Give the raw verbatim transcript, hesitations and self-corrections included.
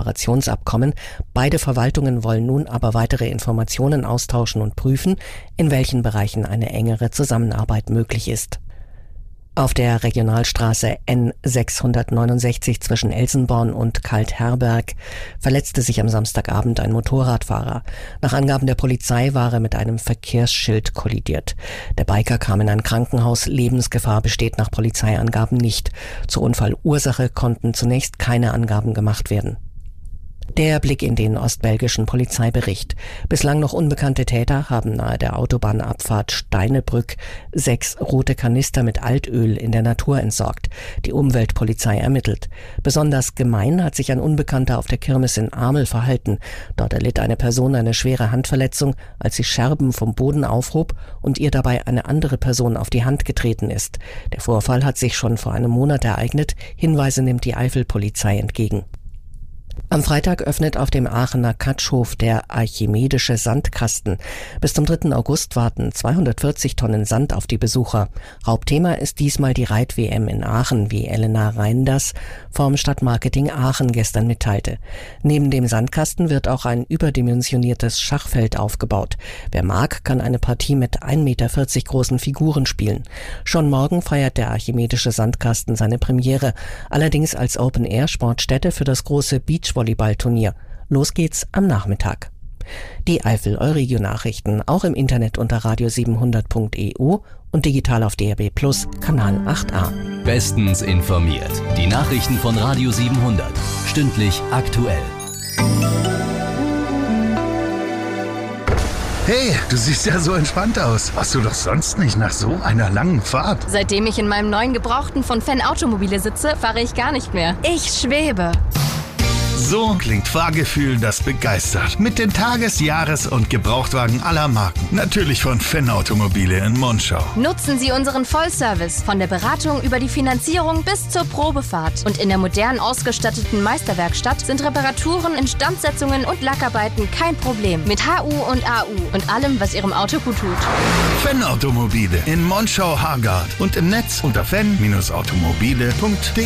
Kooperationsabkommen. Beide Verwaltungen wollen nun aber weitere Informationen austauschen und prüfen, in welchen Bereichen eine engere Zusammenarbeit möglich ist. Auf der Regionalstraße N sechshundertneunundsechzig zwischen Elsenborn und Kaltherberg verletzte sich am Samstagabend ein Motorradfahrer. Nach Angaben der Polizei war er mit einem Verkehrsschild kollidiert. Der Biker kam in ein Krankenhaus. Lebensgefahr besteht nach Polizeiangaben nicht. Zur Unfallursache konnten zunächst keine Angaben gemacht werden. Der Blick in den ostbelgischen Polizeibericht. Bislang noch unbekannte Täter haben nahe der Autobahnabfahrt Steinebrück sechs rote Kanister mit Altöl in der Natur entsorgt. Die Umweltpolizei ermittelt. Besonders gemein hat sich ein Unbekannter auf der Kirmes in Amel verhalten. Dort erlitt eine Person eine schwere Handverletzung, als sie Scherben vom Boden aufhob und ihr dabei eine andere Person auf die Hand getreten ist. Der Vorfall hat sich schon vor einem Monat ereignet. Hinweise nimmt die Eifelpolizei entgegen. Am Freitag öffnet auf dem Aachener Katschhof der Archimedische Sandkasten. Bis zum dritten August warten zweihundertvierzig Tonnen Sand auf die Besucher. Hauptthema ist diesmal die Reit-W M in Aachen, wie Elena Reinders vom Stadtmarketing Aachen gestern mitteilte. Neben dem Sandkasten wird auch ein überdimensioniertes Schachfeld aufgebaut. Wer mag, kann eine Partie mit ein Meter vierzig großen Figuren spielen. Schon morgen feiert der Archimedische Sandkasten seine Premiere, allerdings als Open-Air-Sportstätte für das große Beachvolleyball-Turnier. Los geht's am Nachmittag. Die Eifel-Euregio-Nachrichten auch im Internet unter radio siebenhundert punkt e u und digital auf D R B Plus, Kanal acht a. Bestens informiert. Die Nachrichten von Radio siebenhundert. Stündlich aktuell. Hey, du siehst ja so entspannt aus. Warst du doch sonst nicht nach so einer langen Fahrt? Seitdem ich in meinem neuen Gebrauchten von Fan Automobile sitze, fahre ich gar nicht mehr. Ich schwebe. So klingt Fahrgefühl, das begeistert. Mit den Tages-, Jahres- und Gebrauchtwagen aller Marken. Natürlich von Fan Automobile in Monschau. Nutzen Sie unseren Vollservice von der Beratung über die Finanzierung bis zur Probefahrt. Und in der modern ausgestatteten Meisterwerkstatt sind Reparaturen, Instandsetzungen und Lackarbeiten kein Problem. Mit H U und A U und allem, was Ihrem Auto gut tut. Fan Automobile in Monschau-Hargard und im Netz unter fan Bindestrich automobile punkt de.